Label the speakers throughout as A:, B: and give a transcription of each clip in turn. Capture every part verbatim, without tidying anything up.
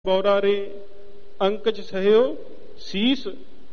A: ਬੌਰਾ ਰੇ ਅੰਕ ਚ ਸਹਿਓ ਸੀਸ।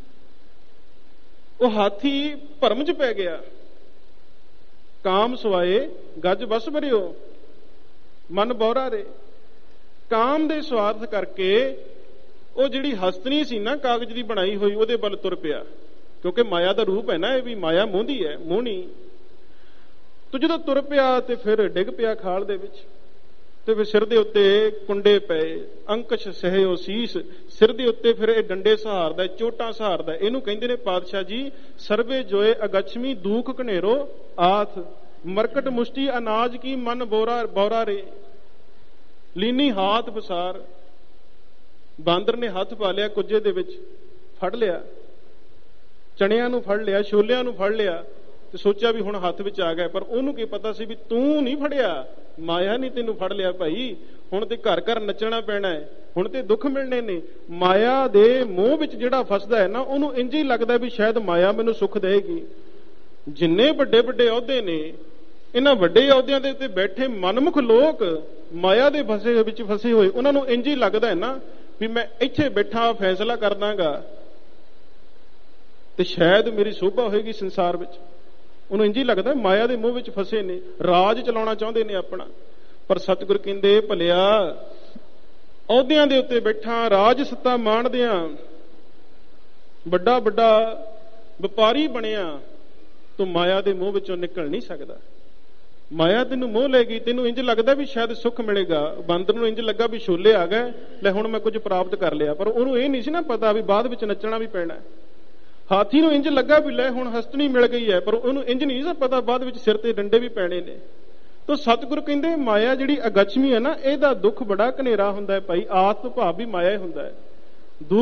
A: ਉਹ ਹਾਥੀ ਭਰਮ ਚ ਪੈ ਗਿਆ। ਕਾਮ ਸਵਾਏ ਗੱਜ ਬਸ ਭਰਿਓ ਮਨ ਬੌਰਾ ਰੇ। ਕਾਮ ਦੇ ਸਵਾਰਥ ਕਰਕੇ ਉਹ ਜਿਹੜੀ ਹਸਤਨੀ ਸੀ ਨਾ ਕਾਗਜ਼ ਦੀ ਬਣਾਈ ਹੋਈ, ਉਹਦੇ ਵੱਲ ਤੁਰ ਪਿਆ। ਕਿਉਂਕਿ ਮਾਇਆ ਦਾ ਰੂਪ ਹੈ ਨਾ ਇਹ ਵੀ, ਮਾਇਆ ਮੋਹਦੀ ਹੈ, ਮੋਹਣੀ। ਤੂੰ ਜਦੋਂ ਤੁਰ ਪਿਆ ਤੇ ਫਿਰ ਡਿੱਗ ਪਿਆ ਖਾਲ ਦੇ ਵਿੱਚ, ਤੇ ਫਿਰ ਸਿਰ ਦੇ ਉੱਤੇ ਕੁੰਡੇ ਪਏ। ਅੰਕਸ਼ ਸਹਿਓ ਸੀਸ, ਸਿਰ ਦੇ ਉੱਤੇ ਫਿਰ ਇਹ ਡੰਡੇ ਸਹਾਰਦਾ, ਚੋਟਾਂ ਸਹਾਰਦਾ। ਇਹਨੂੰ ਕਹਿੰਦੇ ਨੇ ਪਾਤਸ਼ਾਹ ਜੀ, ਸਰਵੇ ਜੋਏ ਅਗਛਮੀ ਦੂਖ ਘਨੇਰੋ ਆਥ, ਮਰਕਟ ਮੁਸ਼ਟੀ ਅਨਾਜ ਕੀ ਮਨ ਬੋਰਾ ਬੌਰਾ ਰੇ। ਲੀਨੀ ਹਾਥ ਬਸਾਰ। ਬਾਂਦਰ ਨੇ ਹੱਥ ਪਾ ਲਿਆ ਕੁੱਜੇ ਦੇ ਵਿੱਚ, ਫੜ ਲਿਆ, ਚਣਿਆਂ ਨੂੰ ਫੜ ਲਿਆ, ਛੋਲਿਆਂ ਨੂੰ ਫੜ ਲਿਆ, ਤੇ ਸੋਚਿਆ ਵੀ ਹੁਣ ਹੱਥ ਵਿੱਚ ਆ ਗਿਆ। ਪਰ ਉਹਨੂੰ ਕੀ ਪਤਾ ਸੀ ਵੀ ਤੂੰ ਨਹੀਂ ਫੜਿਆ, ਮਾਇਆ ਨਹੀਂ ਤੈਨੂੰ ਫੜ ਲਿਆ ਭਾਈ। ਹੁਣ ਤੇ ਘਰ ਘਰ ਨੱਚਣਾ ਪੈਣਾ ਹੈ, ਹੁਣ ਤੇ ਦੁੱਖ ਮਿਲਣੇ ਨੇ। ਮਾਇਆ ਦੇ ਮੋਹ ਵਿੱਚ ਜਿਹੜਾ ਫਸਦਾ ਹੈ ਨਾ, ਉਹਨੂੰ ਇੰਝ ਹੀ ਲੱਗਦਾ ਵੀ ਸ਼ਾਇਦ ਮਾਇਆ ਮੈਨੂੰ ਸੁੱਖ ਦੇਗੀ। ਜਿੰਨੇ ਵੱਡੇ ਵੱਡੇ ਅਹੁਦੇ ਨੇ, ਇਹਨਾਂ ਵੱਡੇ ਅਹੁਦਿਆਂ ਦੇ ਉੱਤੇ ਬੈਠੇ ਮਨਮੁਖ ਲੋਕ ਮਾਇਆ ਦੇ ਫਸੇ ਵਿੱਚ ਫਸੇ ਹੋਏ, ਉਹਨਾਂ ਨੂੰ ਇੰਝ ਹੀ ਲੱਗਦਾ ਹੈ ਨਾ ਵੀ ਮੈਂ ਇੱਥੇ ਬੈਠਾ ਫੈਸਲਾ ਕਰ ਦਾਂਗਾ ਤੇ ਸ਼ਾਇਦ ਮੇਰੀ ਸੋਭਾ ਹੋਏਗੀ ਸੰਸਾਰ ਵਿੱਚ। ਉਹਨੂੰ ਇੰਝ ਹੀ ਲੱਗਦਾ ਮਾਇਆ ਦੇ ਮੋਹ ਵਿੱਚ ਫਸੇ ਨੇ, ਰਾਜ ਚਲਾਉਣਾ ਚਾਹੁੰਦੇ ਨੇ ਆਪਣਾ। ਪਰ ਸਤਿਗੁਰ ਕਹਿੰਦੇ ਭਲਿਆ, ਅਹੁਦਿਆਂ ਦੇ ਉੱਤੇ ਬੈਠਾ, ਰਾਜ ਸੱਤਾ ਮਾਣਦਿਆਂ, ਵੱਡਾ ਵੱਡਾ ਵਪਾਰੀ ਬਣਿਆ, ਤੂੰ ਮਾਇਆ ਦੇ ਮੋਹ ਵਿੱਚੋਂ ਨਿਕਲ ਨਹੀਂ ਸਕਦਾ। ਮਾਇਆ ਤੈਨੂੰ ਮੋਹ ਲੈ ਗਈ। ਤੈਨੂੰ ਇੰਝ ਲੱਗਦਾ ਵੀ ਸ਼ਾਇਦ ਸੁੱਖ ਮਿਲੇਗਾ। ਬਾਂਦਰ ਨੂੰ ਇੰਝ ਲੱਗਾ ਵੀ ਛੋਲੇ ਆ ਗਏ, ਲੈ ਹੁਣ ਮੈਂ ਕੁਝ ਪ੍ਰਾਪਤ ਕਰ ਲਿਆ। ਪਰ ਉਹਨੂੰ ਇਹ ਨਹੀਂ ਸੀ ਨਾ ਪਤਾ ਵੀ ਬਾਅਦ ਵਿੱਚ ਨੱਚਣਾ ਵੀ ਪੈਣਾ। ਹਾਥੀ ਨੂੰ ਇੰਝ ਲੱਗਾ ਵੀ ਲੈ ਹੁਣ ਹਸਤਨੀ ਮਿਲ ਗਈ ਹੈ, ਪਰ ਉਹਨੂੰ ਇੰਝ ਨਹੀਂ ਸੀ ਪਤਾ ਬਾਅਦ ਵਿੱਚ ਸਿਰ ਤੇ ਡੰਡੇ ਵੀ ਪੈਣੇ ਨੇ। ਤਾਂ ਸਤਿਗੁਰ ਕਹਿੰਦੇ ਮਾਇਆ ਜਿਹੜੀ ਅਗਛਮੀ ਹੈ ਨਾ, ਇਹਦਾ ਦੁੱਖ ਬੜਾ ਘਨੇਰਾ ਹੁੰਦਾ ਹੈ ਭਾਈ। ਆਤ ਭਾਵ ਵੀ ਮਾਇਆ ਹੀ ਹੁੰਦਾ ਹੈ।